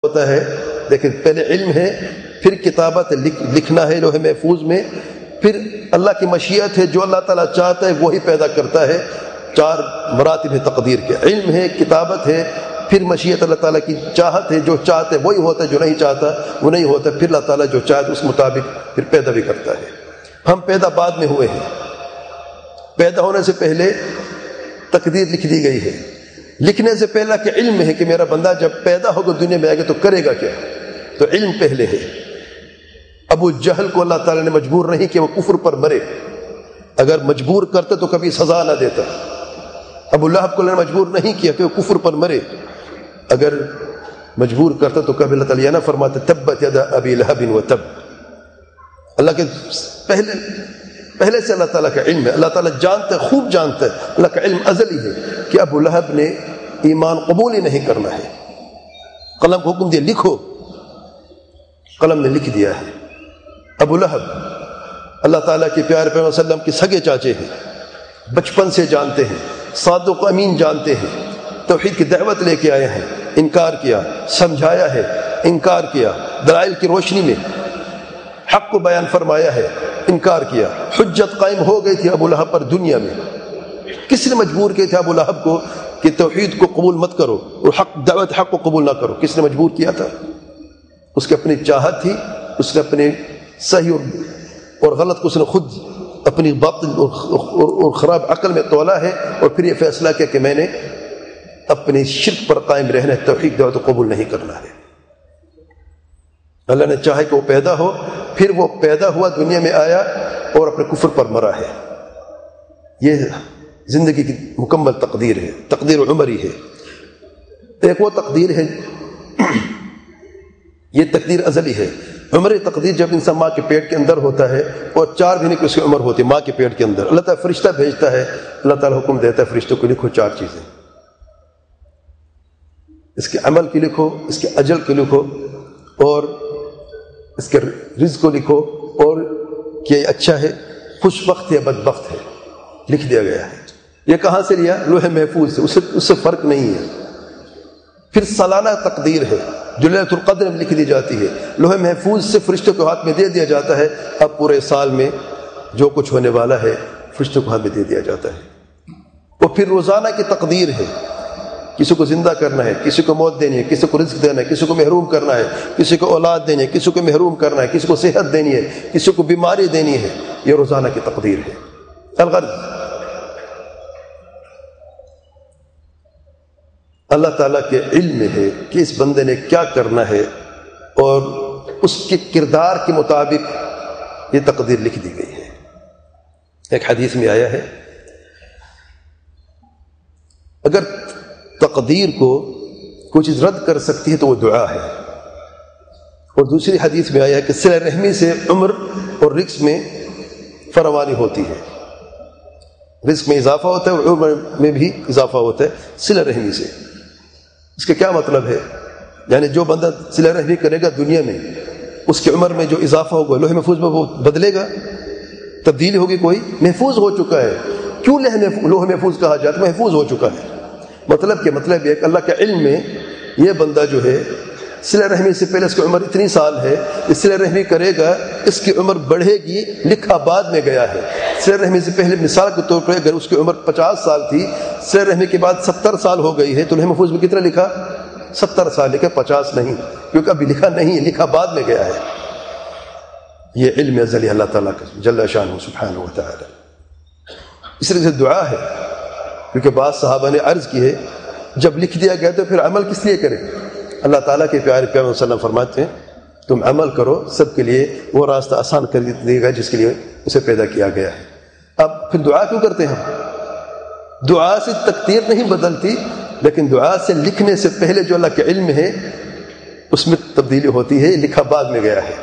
ہوتا ہے، لیکن پہلے علم ہے، پھر کتابت لکھنا ہے لوح محفوظ میں، پھر اللہ کی مشیت ہے، جو اللہ تعالیٰ چاہتا ہے وہی پیدا کرتا ہے۔ 4 مراتب ہے تقدیر کے، علم ہے، کتابت ہے، پھر مشیت اللہ تعالیٰ کی چاہت ہے، جو چاہتا ہے وہی ہوتا ہے، جو نہیں چاہتا وہ نہیں ہوتا، پھر اللہ تعالیٰ جو چاہتا ہے اس مطابق پھر پیدا بھی کرتا ہے۔ ہم پیدا بعد میں ہوئے ہیں، پیدا ہونے سے پہلے تقدیر لکھ دی گئی ہے۔ لکھنے سے پہلا کہ علم ہے کہ میرا بندہ جب پیدا ہوگا دنیا میں آئے گا تو کرے گا کیا، تو علم پہلے ہے۔ ابو جہل کو اللہ تعالیٰ نے مجبور نہیں کہ وہ کفر پر مرے، اگر مجبور کرتے تو کبھی سزا نہ دیتا۔ ابو لہب کو اللہ نے مجبور نہیں کیا کہ وہ کفر پر مرے، اگر مجبور کرتا تو کبھی اللہ تعالیٰ نہ فرماتے تبت یدا ابی لہب وتب۔ اللہ کے پہلے سے اللہ تعالیٰ کا علم ہے، اللہ تعالیٰ جانتا ہے، خوب جانتا ہے، اللہ کا علم ازلی ہے کہ ابو لہب نے ایمان قبول ہی نہیں کرنا ہے۔ قلم کو حکم دیا لکھو، قلم نے لکھ دیا ہے۔ ابو لہب اللہ تعالیٰ کے پیارے پیغمبر صلی اللہ علیہ وسلم کے سگے چاچے ہیں، بچپن سے جانتے ہیں، صادق و امین جانتے ہیں، توحید کی دعوت لے کے آئے ہیں، انکار کیا، سمجھایا ہے، انکار کیا، دلائل کی روشنی میں حق کو بیان فرمایا ہے، انکار کیا، حجت قائم ہو گئی تھی ابو لہب پر دنیا میں۔ کس نے مجبور کیا تھا ابو لہب کو کہ توحید کو قبول مت کرو اور دعوت حق کو قبول نہ کرو؟ کس نے مجبور کیا تھا؟ اس کی اپنی چاہت تھی، اس نے اپنے صحیح اور غلط کو اس نے خود اپنی باطل اور خراب عقل میں تولا ہے، اور پھر یہ فیصلہ کیا کہ میں نے اپنی شرک پر قائم رہنا ہے، توحید دعوت کو قبول نہیں کرنا ہے۔ اللہ نے چاہا کہ وہ پیدا ہو، پھر وہ پیدا ہوا، دنیا میں آیا اور اپنے کفر پر مرا ہے۔ یہ زندگی کی مکمل تقدیر ہے، تقدیر عمری ہے۔ ایک وہ تقدیر ہے، یہ تقدیر ازلی ہے۔ عمری تقدیر جب انسان ماں کے پیٹ کے اندر ہوتا ہے اور 4 مہینے کی اس کی عمر ہوتی ہے ماں کے پیٹ کے اندر، اللہ تعالیٰ فرشتہ بھیجتا ہے، اللہ تعالیٰ حکم دیتا ہے فرشتوں کو لکھو 4 چیزیں، اس کے عمل کی لکھو، اس کے اجل کی لکھو، اور اس کے رزق کو لکھو، اور کہ یہ اچھا ہے، خوش بخت ہے، بدبخت ہے، لکھ دیا گیا ہے۔ یہ کہاں سے لیا؟ لوح محفوظ سے، اس سے فرق نہیں ہے۔ پھر سالانہ تقدیر ہے جو لیلۃ القدر میں لکھ دی جاتی ہے، لوح محفوظ سے فرشتوں کے ہاتھ میں دے دیا جاتا ہے، اب پورے سال میں جو کچھ ہونے والا ہے فرشتوں کے ہاتھ میں دے دیا جاتا ہے۔ اور پھر روزانہ کی تقدیر ہے، کسی کو زندہ کرنا ہے، کسی کو موت دینی ہے، کسی کو رزق دینا ہے، کسی کو محروم کرنا ہے، کسی کو اولاد دینی ہے، کسی کو محروم کرنا ہے، کسی کو صحت دینی ہے، کسی کو بیماری دینی ہے، یہ روزانہ کی تقدیر ہے۔ الغرض اللہ تعالیٰ کے علم میں ہے کہ اس بندے نے کیا کرنا ہے، اور اس کے کردار کے مطابق یہ تقدیر لکھ دی گئی ہے۔ ایک حدیث میں آیا ہے اگر تقدیر کو کوئی چیز رد کر سکتی ہے تو وہ دعا ہے، اور دوسری حدیث میں آیا ہے کہ صلہ رحمی سے عمر اور رزق میں فراوانی ہوتی ہے، رزق میں اضافہ ہوتا ہے اور عمر میں بھی اضافہ ہوتا ہے صلہ رحمی سے۔ اس کا کیا مطلب ہے؟ یعنی جو بندہ صلہ رحمی کرے گا دنیا میں، اس کی عمر میں جو اضافہ ہوگا لوح محفوظ میں وہ بدلے گا، تبدیلی ہوگی، کوئی محفوظ ہو چکا ہے۔ کیوں لوح محفوظ کہا جاتا ہے؟ محفوظ ہو چکا ہے۔ مطلب کہ مطلب یہ کہ اللہ کے علم میں یہ بندہ جو ہے صلہ رحمی سے پہلے اس کی عمر اتنی سال ہے، اس صلہ رحمی کرے گا اس کی عمر بڑھے گی، لکھا بعد میں گیا ہے۔ صلہ رحمی سے پہلے مثال کے طور پر اگر اس کی عمر 50 سال تھی، صلہ رحمی کے بعد 70 سال ہو گئی ہے، تو لوح محفوظ میں کتنا لکھا؟ 70 سال لکھا، 50 نہیں، کیونکہ ابھی لکھا نہیں ہے، لکھا بعد میں گیا ہے۔ یہ علم ازلی اللہ تعالیٰ کا جل شانہ سبحانہ و تعالی۔ اس طرح سے دعا ہے، کیونکہ بعض صحابہ نے عرض کی ہے جب لکھ دیا گیا تو پھر عمل کس لیے کریں؟ اللہ تعالیٰ کے پیارے پیغمبر صلی اللہ علیہ وسلم فرماتے ہیں تم عمل کرو، سب کے لیے وہ راستہ آسان کر دے گا جس کے لیے اسے پیدا کیا گیا ہے۔ اب پھر دعا کیوں کرتے ہیں ہم؟ دعا سے تقدیر نہیں بدلتی، لیکن دعا سے لکھنے سے پہلے جو اللہ کے علم ہے اس میں تبدیلی ہوتی ہے، لکھا بعد میں گیا ہے۔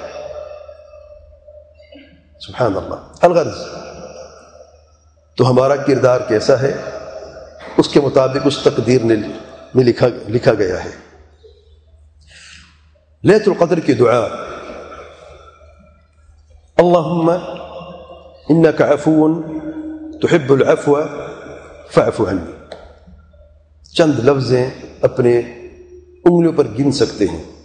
سبحان اللہ۔ الغرض تو ہمارا کردار کیسا ہے اس کے مطابق اس تقدیر میں لکھا گیا ہے۔ لیلۃ القدر کی دعا، اللہم انک عفو تحب العفو فاعف عنی، چند لفظیں اپنے انگلیوں پر گن سکتے ہیں،